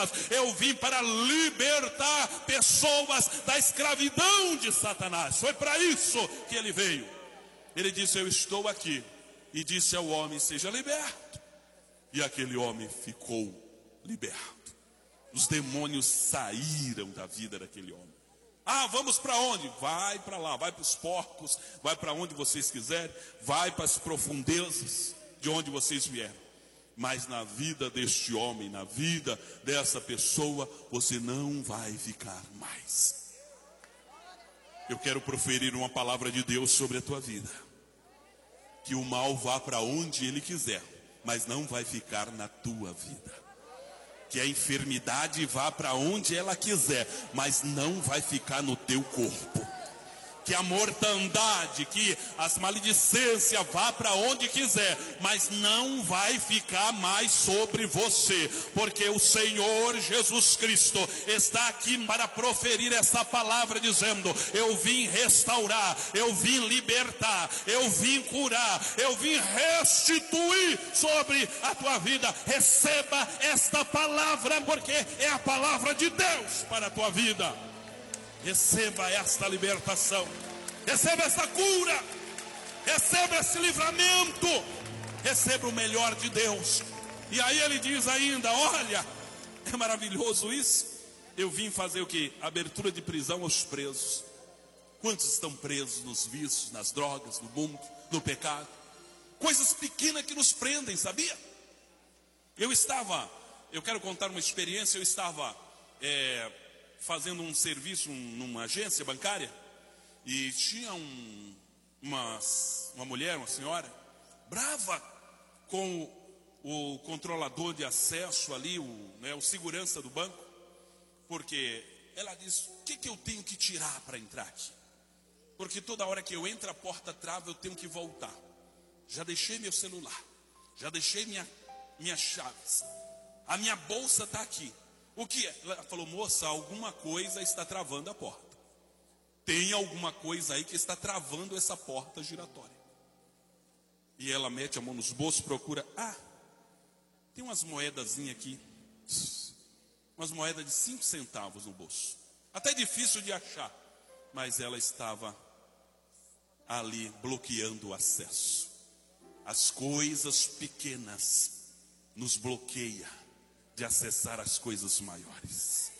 Eu vim para libertar pessoas da escravidão de Satanás. Foi para isso que ele veio. Ele disse: eu estou aqui. E disse ao homem: seja liberto. E aquele homem ficou liberto. Os demônios saíram da vida daquele homem. Ah, vamos para onde? Vai para lá, vai para os porcos, vai para onde vocês quiserem, vai para as profundezas de onde vocês vieram. Mas na vida deste homem, na vida dessa pessoa, você não vai ficar mais. Eu quero proferir uma palavra de Deus sobre a tua vida. Que o mal vá para onde ele quiser, mas não vai ficar na tua vida. Que a enfermidade vá para onde ela quiser, mas não vai ficar no teu corpo. Que a mortandade, que as maledicências vá para onde quiser, mas não vai ficar mais sobre você, porque o Senhor Jesus Cristo está aqui para proferir essa palavra dizendo: eu vim restaurar, eu vim libertar, eu vim curar, eu vim restituir sobre a tua vida. Receba esta palavra, porque é a palavra de Deus para a tua vida. Receba esta libertação, receba esta cura, receba esse livramento, receba o melhor de Deus. E aí ele diz ainda: olha, é maravilhoso isso. Eu vim fazer o que? Abertura de prisão aos presos. Quantos estão presos nos vícios, nas drogas, no mundo, no pecado? Coisas pequenas que nos prendem, sabia? Eu quero contar uma experiência. Eu estava fazendo um serviço numa agência bancária, e tinha uma mulher, uma senhora, brava com o controlador de acesso ali, o segurança do banco, porque ela disse: o que eu tenho que tirar para entrar aqui? Porque toda hora que eu entro a porta trava, eu tenho que voltar. Já deixei meu celular, já deixei minhas chaves, a minha bolsa está aqui. O que é? Ela falou: moça, alguma coisa está travando a porta. Tem alguma coisa aí que está travando essa porta giratória. E ela mete a mão nos bolsos, procura. Ah, tem umas moedazinhas aqui. Umas moedas de 5 centavos no bolso. Até difícil de achar. Mas ela estava ali bloqueando o acesso. As coisas pequenas nos bloqueiam de acessar as coisas maiores.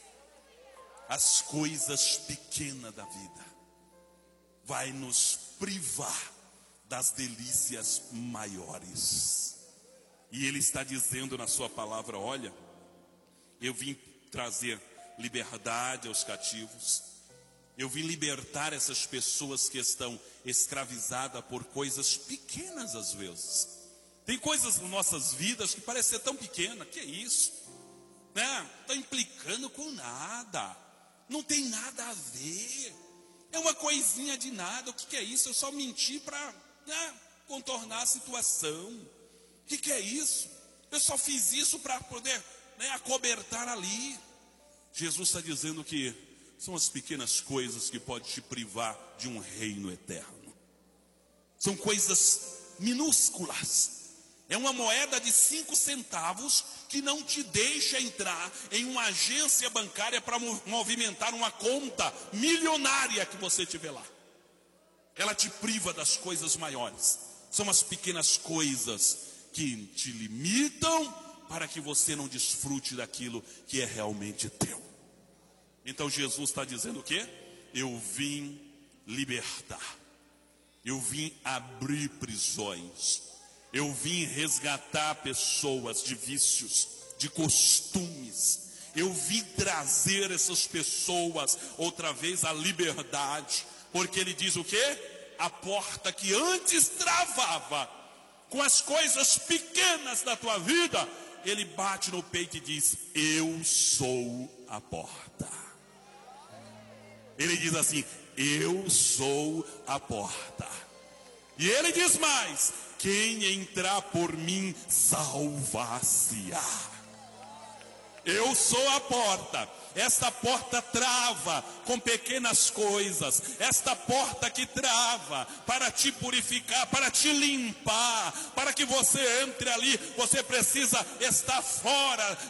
As coisas pequenas da vida vai nos privar das delícias maiores. E ele está dizendo na sua palavra: olha, eu vim trazer liberdade aos cativos. Eu vim libertar essas pessoas que estão escravizadas por coisas pequenas às vezes. Tem coisas nas nossas vidas que parecem ser tão pequenas. Que é isso? Não está implicando com nada. Não tem nada a ver. É uma coisinha de nada. O que é isso? Eu só menti para contornar a situação. O que é isso? Eu só fiz isso para poder acobertar ali. Jesus está dizendo que são as pequenas coisas que podem te privar de um reino eterno. São coisas minúsculas. É uma moeda de 5 centavos que não te deixa entrar em uma agência bancária para movimentar uma conta milionária que você tiver lá. Ela te priva das coisas maiores. São as pequenas coisas que te limitam para que você não desfrute daquilo que é realmente teu. Então Jesus está dizendo o quê? Eu vim libertar. Eu vim abrir prisões. Eu vim resgatar pessoas de vícios, de costumes. Eu vim trazer essas pessoas outra vez à liberdade. Porque ele diz o quê? A porta que antes travava com as coisas pequenas da tua vida, ele bate no peito e diz: eu sou a porta. Ele diz assim: eu sou a porta. E ele diz mais: quem entrar por mim salvar-se-á. Eu sou a porta. Esta porta trava com pequenas coisas. Esta porta que trava para te purificar, para te limpar, para que você entre ali, você precisa estar fora